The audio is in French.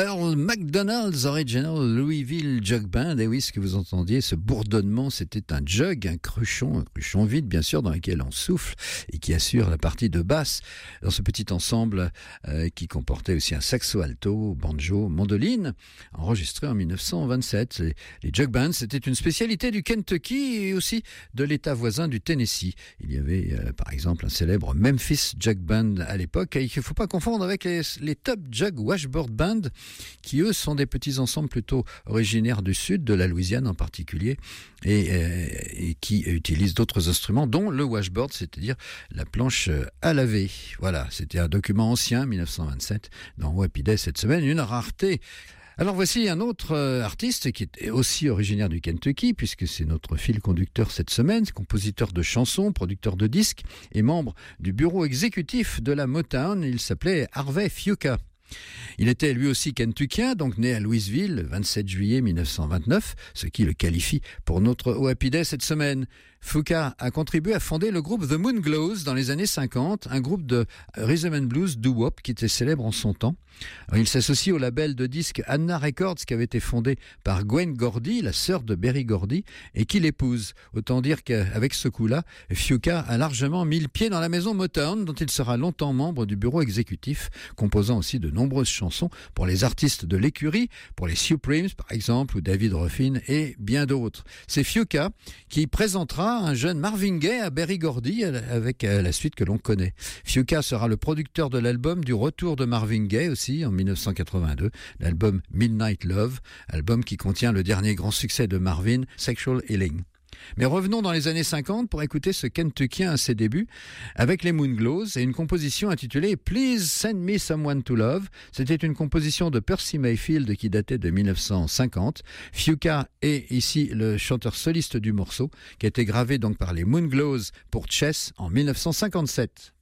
Earl McDonald's Original Louisville Jug Band. Et oui, ce que vous entendiez, ce bourdonnement, c'était un jug, un cruchon vide, bien sûr, dans lequel on souffle et qui assure la partie de basse dans ce petit ensemble qui comportait aussi un saxo alto, banjo, mandoline, enregistré en 1927. Les jug bands, c'était une spécialité du Kentucky et aussi de l'État voisin du Tennessee. Il y avait, par exemple, un célèbre Memphis Jug Band à l'époque, et il ne faut pas confondre avec les Top Jug Washboard Band, qui eux sont des petits ensembles plutôt originaires du sud, de la Louisiane en particulier, et qui utilisent d'autres instruments, dont le washboard, c'est-à-dire la planche à laver. Voilà, c'était un document ancien, 1927, dans Wapiday cette semaine, une rareté. Alors voici un autre artiste qui est aussi originaire du Kentucky, puisque c'est notre fil conducteur cette semaine, compositeur de chansons, producteur de disques et membre du bureau exécutif de la Motown. Il s'appelait Harvey Fuqua. Il était lui aussi kentuckien, donc né à Louisville le 27 juillet 1929, ce qui le qualifie pour notre Happy Day cette semaine. Fuqua a contribué à fonder le groupe The Moonglows dans les années 50, un groupe de rhythm and blues doo-wop qui était célèbre en son temps. Alors, il s'associe au label de disques Anna Records qui avait été fondé par Gwen Gordy, la sœur de Berry Gordy, et qui l'épouse. Autant dire qu'avec ce coup-là, Fuqua a largement mis le pied dans la maison Motown, dont il sera longtemps membre du bureau exécutif, composant aussi de nombreuses chansons pour les artistes de l'écurie, pour les Supremes par exemple, ou David Ruffin et bien d'autres. C'est Fuqua qui présentera un jeune Marvin Gaye à Berry Gordy avec la suite que l'on connaît. Fuqua sera le producteur de l'album du retour de Marvin Gaye aussi en 1982, l'album Midnight Love, album qui contient le dernier grand succès de Marvin, Sexual Healing. Mais revenons dans les années 50 pour écouter ce Kentuckien à ses débuts avec les Moonglows et une composition intitulée Please Send Me Someone to Love. C'était une composition de Percy Mayfield qui datait de 1950. Fuqua est ici le chanteur soliste du morceau qui a été gravé donc par les Moonglows pour Chess en 1957.